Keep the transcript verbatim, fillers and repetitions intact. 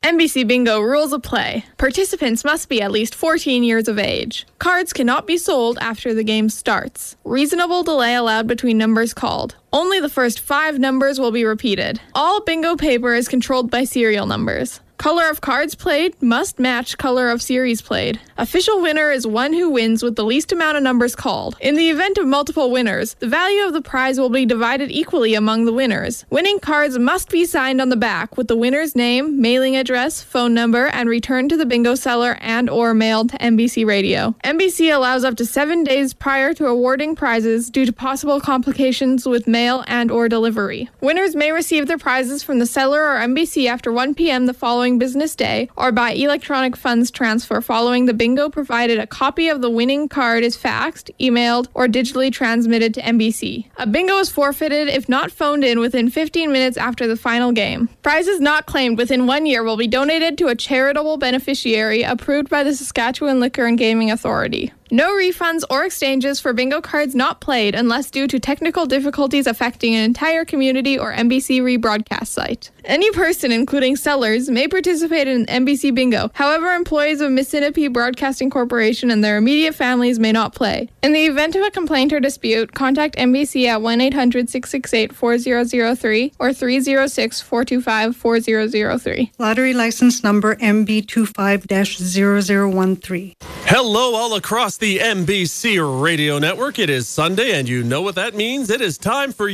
N B C Bingo rules of play. Participants must be at least fourteen years of age. Cards cannot be sold after the game starts. Reasonable delay allowed between numbers called. Only the first five numbers will be repeated. All bingo paper is controlled by serial numbers. Color of cards played must match color of series played. Official winner is one who wins with the least amount of numbers called. In the event of multiple winners, the value of the prize will be divided equally among the winners. Winning cards must be signed on the back with the winner's name, mailing address, phone number, and returned to the bingo seller and or mailed to N B C Radio. N B C allows up to seven days prior to awarding prizes due to possible complications with mail and or delivery. Winners may receive their prizes from the seller or N B C after one p.m. the following business day or by electronic funds transfer following the bingo, provided a copy of the winning card is faxed, emailed, or digitally transmitted to N B C. A bingo is forfeited if not phoned in within fifteen minutes after the final game. Prizes not claimed within one year will be donated to a charitable beneficiary approved by the Saskatchewan Liquor and Gaming Authority. No refunds or exchanges for bingo cards not played unless due to technical difficulties affecting an entire community or N B C rebroadcast site. Any person, including sellers, may participate in N B C Bingo. However, employees of Mississippi Broadcasting Corporation and their immediate families may not play. In the event of a complaint or dispute, contact N B C at one eight hundred six six eight four zero zero three or three zero six four two five four zero zero three. Lottery license number M B two five dash zero zero one three. Hello all across the N B C Radio Network. It is Sunday, and you know what that means. It is time for